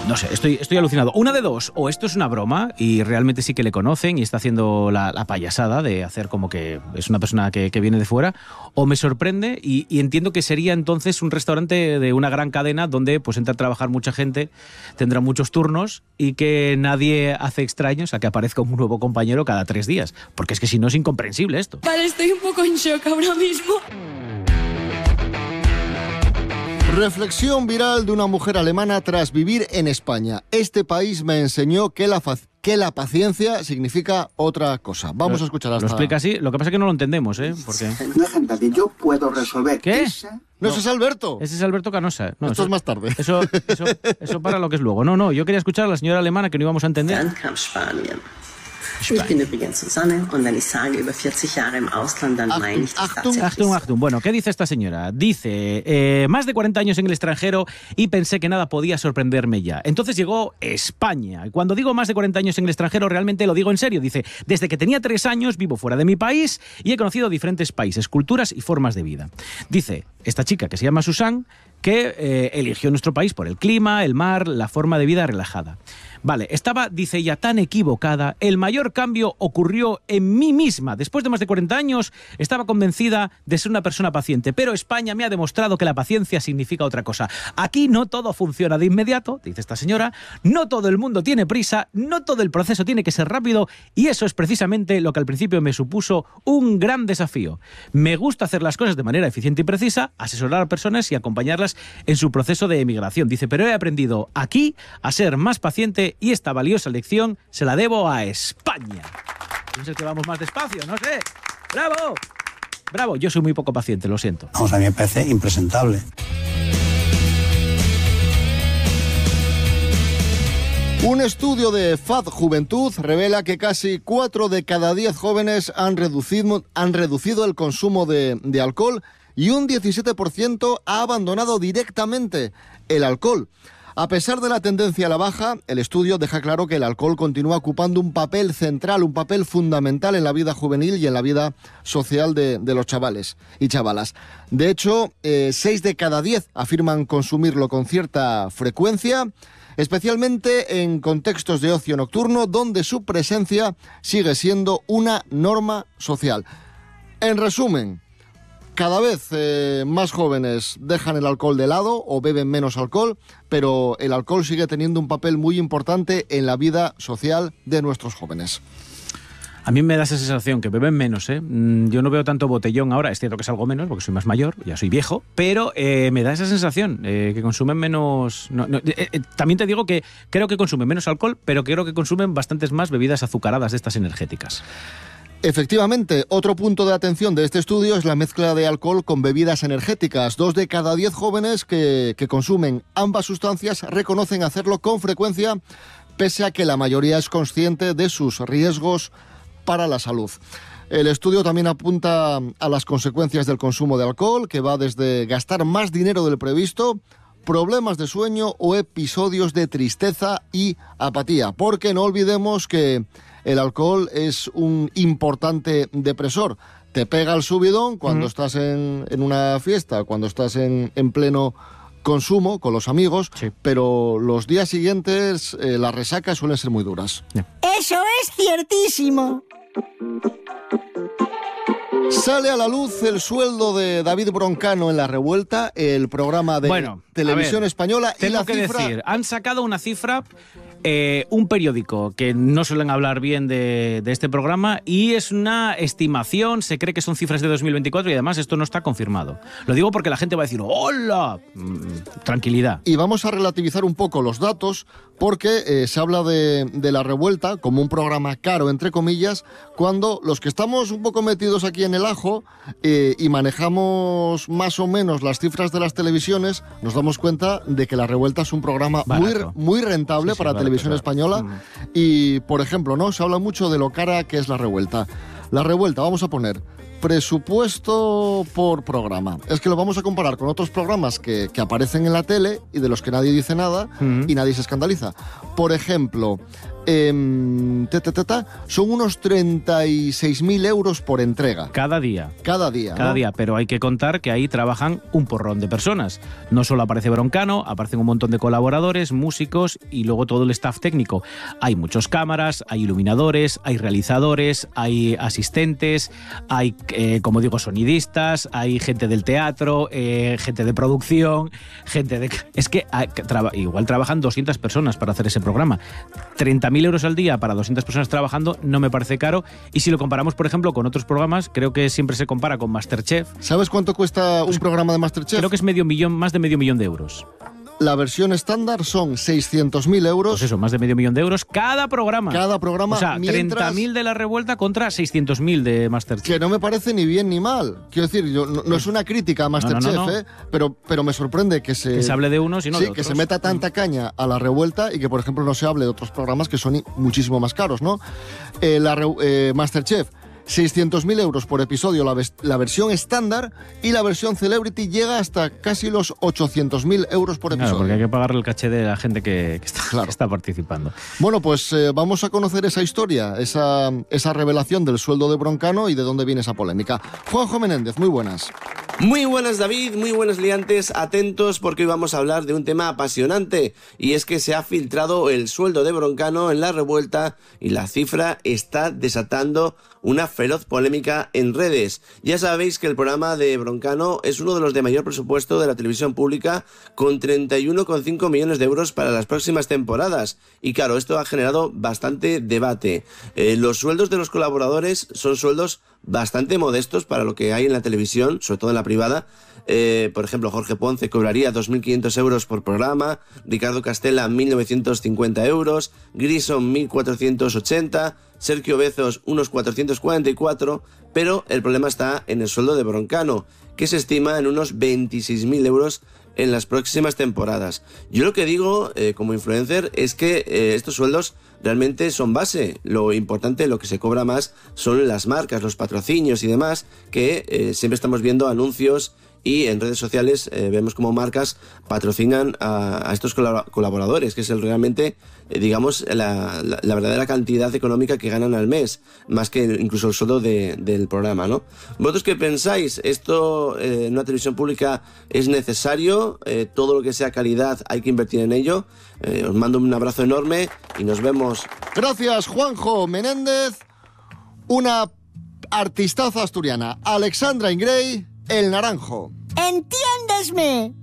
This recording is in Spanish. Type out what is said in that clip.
No sé, estoy alucinado. Una de dos, o esto es una broma y realmente sí que le conocen y está haciendo la payasada de hacer como que es una persona que viene de fuera, o me sorprende y entiendo que sería entonces un restaurante de una gran cadena donde pues entra a trabajar mucha gente, tendrá muchos turnos y que nadie hace extraños a que aparezca un nuevo compañero cada 3 días, porque es que si no es incomprensible esto. Vale, estoy un poco en shock ahora mismo. Reflexión viral de una mujer alemana tras vivir en España. Este país me enseñó que la paciencia significa otra cosa. Vamos a escuchar hasta... Lo explica así, lo que pasa es que no lo entendemos, ¿eh? Porque... Yo puedo resolver. ¿Qué? No, ese es Alberto. Ese es Alberto Canosa. No, Esto es más tarde. Eso para lo que es luego. No, yo quería escuchar a la señora alemana que no íbamos a entender. Dann kam Spanien. Ich bin übrigens Susanne und wenn ich sage über 40 Jahre im Ausland, dann meine ich das tatsächlich. Achtung. Bueno, ¿qué dice esta señora? Dice, más de 40 años en el extranjero y pensé que nada podía sorprenderme ya. Entonces llegó España. Y cuando digo más de 40 años en el extranjero, realmente lo digo en serio. Dice, desde que tenía 3 años vivo fuera de mi país y he conocido diferentes países, culturas y formas de vida. Dice esta chica, que se llama Susan, que eligió nuestro país por el clima, el mar, la forma de vida relajada. Vale, estaba, dice ella, tan equivocada. El mayor cambio ocurrió en mí misma. Después de más de 40 años, estaba convencida de ser una persona paciente. Pero España me ha demostrado que la paciencia significa otra cosa. Aquí no todo funciona de inmediato, dice esta señora. No todo el mundo tiene prisa, no todo el proceso tiene que ser rápido. Y eso es precisamente lo que al principio me supuso un gran desafío. Me gusta hacer las cosas de manera eficiente y precisa, asesorar a personas y acompañarlas en su proceso de emigración. Dice, pero he aprendido aquí a ser más paciente y esta valiosa lección se la debo a España. No sé que vamos más despacio, no sé. ¡Bravo! ¡Bravo! Yo soy muy poco paciente, lo siento. Vamos, a mí me parece impresentable. Un estudio de FAD Juventud revela que casi 4 de cada 10 jóvenes han reducido el consumo de alcohol y un 17% ha abandonado directamente el alcohol. A pesar de la tendencia a la baja, el estudio deja claro que el alcohol continúa ocupando un papel central, un papel fundamental en la vida juvenil y en la vida social de los chavales y chavalas. De hecho, 6 de cada 10 afirman consumirlo con cierta frecuencia, especialmente en contextos de ocio nocturno, donde su presencia sigue siendo una norma social. En resumen, cada vez más jóvenes dejan el alcohol de lado o beben menos alcohol, pero el alcohol sigue teniendo un papel muy importante en la vida social de nuestros jóvenes. A mí me da esa sensación que beben menos, ¿eh? Yo no veo tanto botellón ahora, es cierto que salgo menos porque soy más mayor, ya soy viejo, pero me da esa sensación que consumen menos... también te digo que creo que consumen menos alcohol, pero creo que consumen bastantes más bebidas azucaradas de estas energéticas. Efectivamente, otro punto de atención de este estudio es la mezcla de alcohol con bebidas energéticas. 2 de cada 10 jóvenes que consumen ambas sustancias reconocen hacerlo con frecuencia, pese a que la mayoría es consciente de sus riesgos para la salud. El estudio también apunta a las consecuencias del consumo de alcohol, que va desde gastar más dinero del previsto, problemas de sueño o episodios de tristeza y apatía. Porque no olvidemos que el alcohol es un importante depresor. Te pega el subidón cuando estás en una fiesta, cuando estás en pleno consumo con los amigos, sí. Pero los días siguientes las resacas suelen ser muy duras. Eso es ciertísimo. Sale a la luz el sueldo de David Broncano en La Revuelta, el programa de televisión española. Tengo y la que cifra... decir, han sacado una cifra, un periódico que no suelen hablar bien de este programa, y es una estimación, se cree que son cifras de 2024 y además esto no está confirmado. Lo digo porque la gente va a decir, ¡hola! Tranquilidad. Y vamos a relativizar un poco los datos porque se habla de La Revuelta como un programa caro, entre comillas, cuando los que estamos un poco metidos aquí en el ajo y manejamos más o menos las cifras de las televisiones, nos damos cuenta de que La Revuelta es un programa muy rentable para televisión española. Y, por ejemplo, ¿no? Se habla mucho de lo cara que es La Revuelta. La Revuelta, vamos a poner presupuesto por programa. Es que lo vamos a comparar con otros programas que aparecen en la tele y de los que nadie dice nada y nadie se escandaliza. Por ejemplo, son unos 36.000 euros por entrega. Cada día. Cada día, Cada ¿no? día, pero hay que contar que ahí trabajan un porrón de personas. No solo aparece Broncano, aparecen un montón de colaboradores, músicos y luego todo el staff técnico. Hay muchos cámaras, hay iluminadores, hay realizadores, hay asistentes, hay, como digo, sonidistas, hay gente del teatro, gente de producción, gente de... Es que igual trabajan 200 personas para hacer ese programa. 30.000 euros al día para 200 personas trabajando no me parece caro, y si lo comparamos, por ejemplo, con otros programas, creo que siempre se compara con MasterChef. ¿Sabes cuánto cuesta un programa de MasterChef? Creo que es más de medio millón de euros. La versión estándar son 600.000 euros. Pues eso, más de medio millón de euros cada programa. Cada programa. O sea, mientras... 30.000 de La Revuelta contra 600.000 de MasterChef. Que no me parece ni bien ni mal. Quiero decir, no es una crítica a MasterChef, no. Pero me sorprende que se hable de unos y no de otros. Que se meta tanta caña a La Revuelta y que, por ejemplo, no se hable de otros programas que son muchísimo más caros, ¿no? MasterChef, 600.000 euros por episodio la versión estándar, y la versión Celebrity llega hasta casi los 800.000 euros por episodio. Claro, porque hay que pagarle el caché de la gente que está participando. Bueno, pues vamos a conocer esa historia, esa revelación del sueldo de Broncano y de dónde viene esa polémica. Juanjo Menéndez, muy buenas. Muy buenas, David, muy buenos liantes, atentos porque hoy vamos a hablar de un tema apasionante, y es que se ha filtrado el sueldo de Broncano en La Revuelta y la cifra está desatando una feroz polémica en redes. Ya sabéis que el programa de Broncano es uno de los de mayor presupuesto de la televisión pública, con 31,5 millones de euros para las próximas temporadas, y claro, esto ha generado bastante debate. Los sueldos de los colaboradores son sueldos bastante modestos para lo que hay en la televisión, sobre todo en la privada. Por ejemplo, Jorge Ponce cobraría 2.500 euros por programa, Ricardo Castella 1.950 euros, Grison 1.480, Sergio Bezos unos 444, pero el problema está en el sueldo de Broncano, que se estima en unos 26.000 euros en las próximas temporadas. Yo lo que digo como influencer es que estos sueldos realmente son base. Lo importante, lo que se cobra más son las marcas, los patrocinios y demás, que siempre estamos viendo anuncios, y en redes sociales vemos como marcas patrocinan a estos colaboradores, que es realmente, digamos, la verdadera cantidad económica que ganan al mes, más que incluso el sueldo del programa, ¿no? ¿Vosotros qué pensáis? ¿Esto en una televisión pública es necesario? ¿Todo lo que sea calidad hay que invertir en ello? Os mando un abrazo enorme y nos vemos. Gracias, Juanjo Menéndez. Una artistaza asturiana, Alexandra Ingray, El Naranjo. ¡Entiéndesme!